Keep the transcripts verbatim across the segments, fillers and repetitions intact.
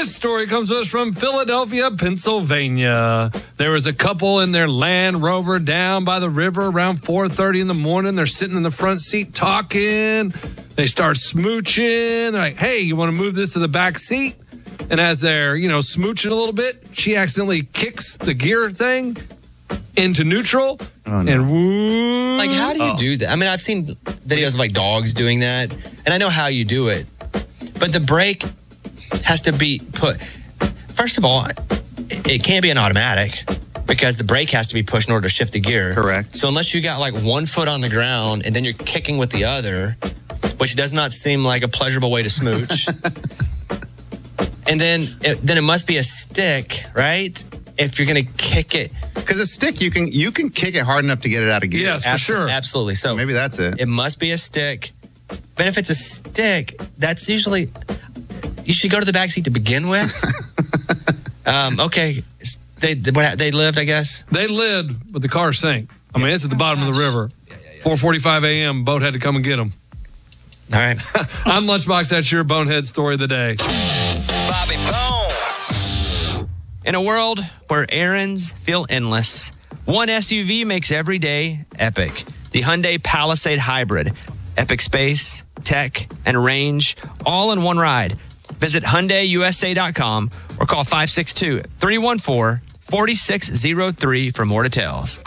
This story comes to us from Philadelphia, Pennsylvania. There was a couple in their Land Rover down by the river around four thirty in the morning. They're sitting in the front seat talking. They start smooching. They're like, hey, you want to move this to the back seat? And as they're, you know, smooching a little bit, she accidentally kicks the gear thing into neutral. Oh, no. And woo. Like, how do you Oh. do that? I mean, I've seen videos of like dogs doing that, and I know how you do it. But the brake has to be put. First of all, it, it can't be an automatic because the brake has to be pushed in order to shift the gear. Correct. So unless you got like one foot on the ground and then you're kicking with the other, which does not seem like a pleasurable way to smooch. And then it, then it must be a stick, right? If you're going to kick it. Because a stick, you can you can kick it hard enough to get it out of gear. Yes, for Abs- sure. Absolutely. So Maybe that's it. it must be a stick. But if it's a stick, that's usually, you should go to the back seat to begin with. um, okay. They, they lived, I guess. They lived, but the car sank. I mean, it's at the bottom of the river. four forty-five a.m., boat had to come and get them. All right. I'm Lunchbox. That's your bonehead story of the day. Bobby Bones. In a world where errands feel endless, one S U V makes every day epic. The Hyundai Palisade Hybrid. Epic space, tech, and range, all in one ride. Visit Hyundai U S A dot com or call five six two, three one four, four six zero three for more details.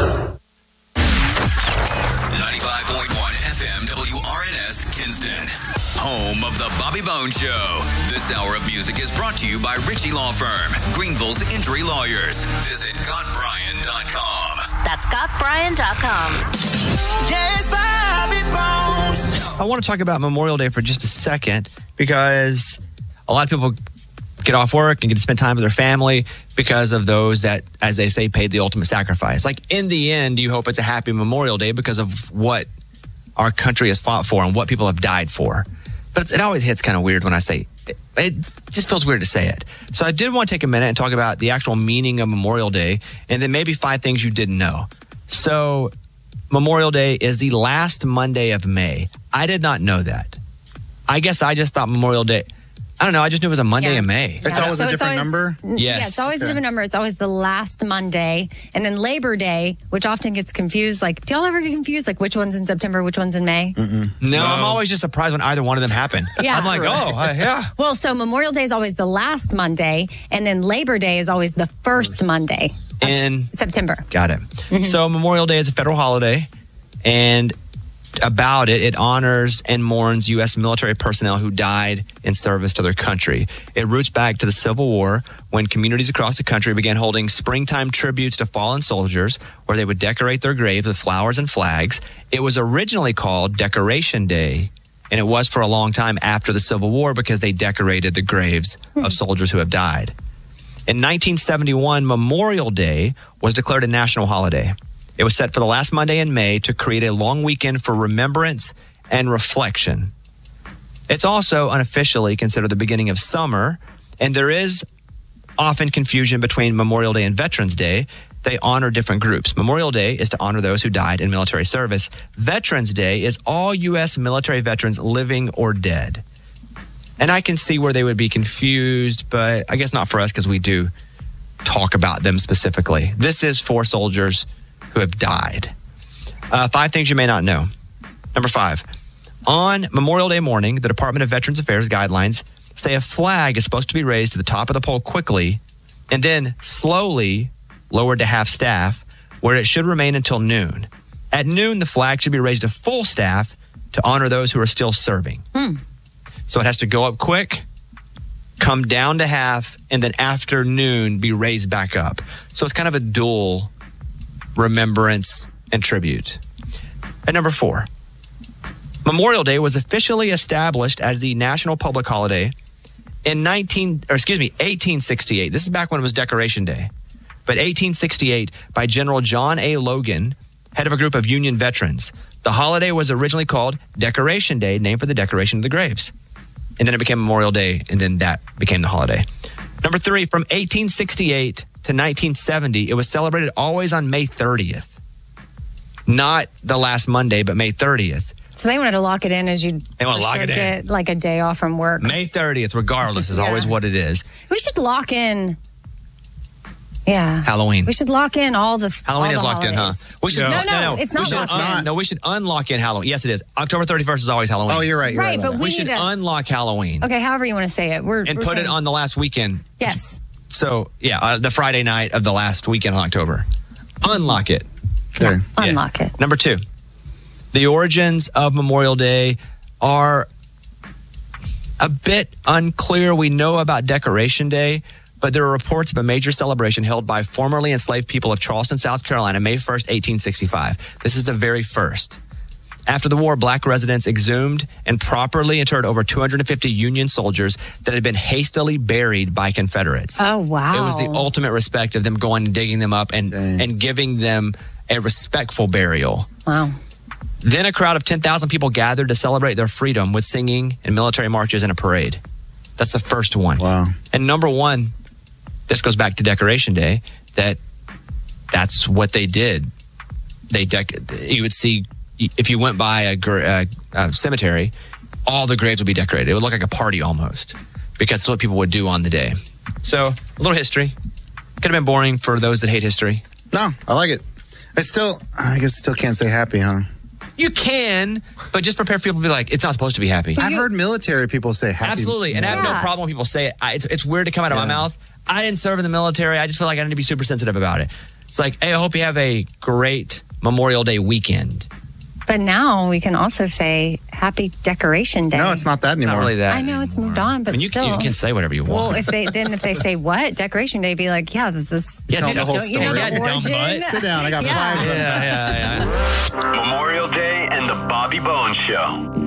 ninety-five point one F M W R N S Kinston. Home of the Bobby Bones Show. This hour of music is brought to you by Ritchie Law Firm, Greenville's injury lawyers. Visit got brian dot com. That's got brian dot com. Yes, Bobby Bones. I want to talk about Memorial Day for just a second because a lot of people get off work and get to spend time with their family because of those that, as they say, paid the ultimate sacrifice. Like, in the end, you hope it's a happy Memorial Day because of what our country has fought for and what people have died for. But it's, it always hits kind of weird when I say it. It just feels weird to say it. So I did want to take a minute and talk about the actual meaning of Memorial Day and then maybe five things you didn't know. So Memorial Day is the last Monday of May. I did not know that. I guess I just thought Memorial Day, I don't know, I just knew it was a Monday Yeah. in May. It's Yeah, always so a it's different always- number? N- Yes. Yeah, it's always Okay. a different number. It's always the last Monday. And then Labor Day, which often gets confused. Like, do y'all ever get confused? Like, which one's in September, which one's in May? No, I'm always just surprised when either one of them happen. Yeah. I'm like, Right. oh, uh, yeah. Well, so Memorial Day is always the last Monday. And then Labor Day is always the first Monday of In- September. Got it. So Memorial Day is a federal holiday, and about it, it honors and mourns U S military personnel who died in service to their country. It roots back to the Civil War when communities across the country began holding springtime tributes to fallen soldiers where they would decorate their graves with flowers and flags. It was originally called Decoration Day, and it was for a long time after the Civil War because they decorated the graves of soldiers who have died. In nineteen seventy-one, Memorial Day was declared a national holiday. It was set for the last Monday in May to create a long weekend for remembrance and reflection. It's also unofficially considered the beginning of summer, and there is often confusion between Memorial Day and Veterans Day. They honor different groups. Memorial Day is to honor those who died in military service. Veterans Day is all U S military veterans living or dead. And I can see where they would be confused, but I guess not for us because we do talk about them specifically. This is for soldiers who have died. Uh, five things you may not know. Number five, on Memorial Day morning, the Department of Veterans Affairs guidelines say a flag is supposed to be raised to the top of the pole quickly and then slowly lowered to half staff, where it should remain until noon. At noon, the flag should be raised to full staff to honor those who are still serving. Hmm. So it has to go up quick, come down to half, and then after noon be raised back up. So it's kind of a dual remembrance and tribute. And number four, Memorial Day was officially established as the national public holiday in nineteen, or excuse me, eighteen sixty-eight. This is back when it was Decoration Day. But eighteen sixty-eight by General John A. Logan, head of a group of Union veterans. The holiday was originally called Decoration Day, named for the decoration of the graves. And then it became Memorial Day, and then that became the holiday. Number three, from eighteen sixty-eight to nineteen seventy, it was celebrated always on May thirtieth. Not the last Monday, but May thirtieth. So they wanted to lock it in as you They wanna lock it in. get like a day off from work. May thirtieth, regardless, is Yeah. always what it is. We should lock in. Yeah. Halloween. We should lock in all the Halloween all is the locked holidays. in, huh? We should Yeah. No, no, no, it's we not should locked un- in. No, we should unlock in Halloween. Yes, it is. October thirty-first is always Halloween. Oh, you're right. You're Right, right. but about We we should need to- unlock Halloween Okay, however you want to say it. We're and we're put it saying- on the last weekend. Yes. So, yeah, uh, the Friday night of the last weekend of October. Unlock it. that. There. Yeah. Unlock it. Number two, the origins of Memorial Day are a bit unclear. We know about Decoration Day, but there are reports of a major celebration held by formerly enslaved people of Charleston, South Carolina, May first, eighteen sixty-five. This is the very first. After the war, black residents exhumed and properly interred over two hundred fifty Union soldiers that had been hastily buried by Confederates. Oh wow. It was the ultimate respect of them going and digging them up and, Dang. and giving them a respectful burial. Wow. Then a crowd of ten thousand people gathered to celebrate their freedom with singing and military marches and a parade. That's the first one. Wow. And number one, this goes back to Decoration Day, that that's what they did. They dec- you would see, if you went by a, gr- uh, a cemetery, all the graves would be decorated. It would look like a party almost, because that's what people would do on the day. So, a little history. Could have been boring for those that hate history. No, I like it. I still, I guess, still can't say happy, huh? You can, but just prepare for people to be like, it's not supposed to be happy. I've heard military people say happy. Absolutely. And I have no Yeah. problem when people say it. I, it's, it's weird to come out of my Yeah. mouth. I didn't serve in the military. I just feel like I need to be super sensitive about it. It's like, hey, I hope you have a great Memorial Day weekend. But now we can also say Happy Decoration Day. No, it's not that It's anymore. not really that. I know it's moved on, but I mean, you, still. can, you can say whatever you want. Well, if they then if they say what Decoration Day, be like, yeah, this. Yeah, don't, tell the whole don't you know story. the Yeah, dumb origin? butt. Sit down. I got Yeah. five. yeah, yeah, yeah. Memorial Day and the Bobby Bones Show.